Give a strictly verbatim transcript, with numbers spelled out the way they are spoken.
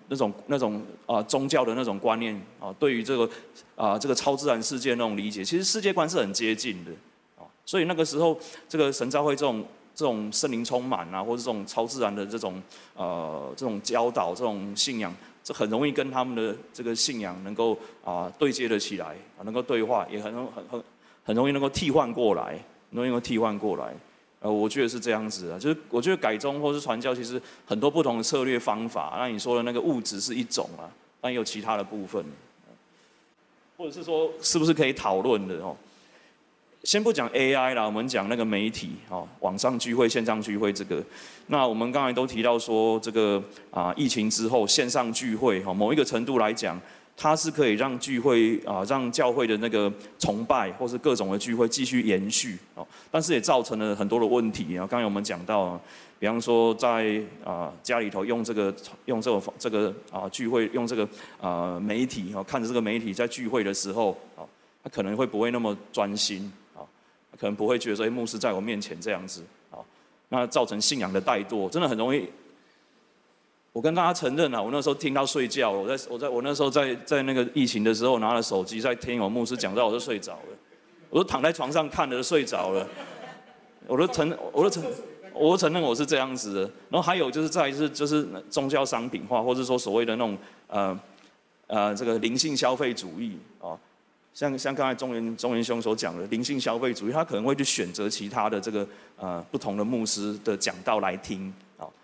那种那种啊、呃、宗教的那种观念啊、呃，对于这个啊、呃、这个超自然世界那种理解，其实世界观是很接近的啊、哦。所以那个时候，这个神召会这种这种圣灵充满啊，或者这种超自然的这种呃这种教导、这种信仰，这很容易跟他们的这个信仰能够啊、呃、对接的起来啊，能够对话，也很很很很容易能够替换过来，很容易能够替换过来。呃，我觉得是这样子啊，就是我觉得改宗或是传教，其实很多不同的策略方法。那你说的那个物质是一种啊，但也有其他的部分，或者是说是不是可以讨论的哦？先不讲 A I 啦，我们讲那个媒体哦，网上聚会、线上聚会这个。那我们刚才都提到说，这个啊，疫情之后线上聚会哈，某一个程度来讲，它是可以让聚会啊，让教会的那个崇拜或是各种的聚会继续延续哦，但是也造成了很多的问题啊。刚才我们讲到，比方说在啊家里头用这个用这个这个啊聚会用这个啊媒体哦，看着这个媒体在聚会的时候啊，他可能会不会那么专心啊，可能不会觉得说，哎，牧师在我面前这样子啊，那造成信仰的怠惰，真的很容易。我跟大家承认啊，我那时候听到睡觉了。我在我在我那时候在在那个疫情的时候，拿了手机在听我牧师讲到，我就睡着了。我都躺在床上看着睡着了。我都承我都承我都承认我是这样子的。然后还有就是再是就是宗教商品化，或者说所谓的那种呃呃这个灵性消费主义啊、哦，像像刚才中原中原兄所讲的灵性消费主义，他可能会去选择其他的这个呃不同的牧师的讲道来听啊。哦，